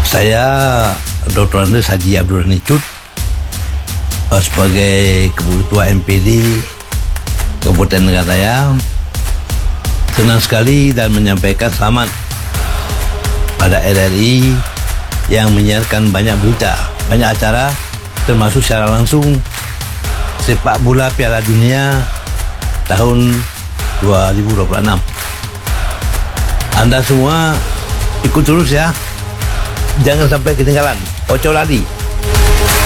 Saya Dr. Andes Haji Abdul Nicut sebagai Ketua MPD Kabupaten Mekaraya senang sekali dan menyampaikan selamat pada RRI yang menyiarkan banyak berita, banyak acara, termasuk secara langsung sepak bola Piala Dunia tahun 2026. Anda semua ikut terus ya, jangan sampai ketinggalan. Ojo lali.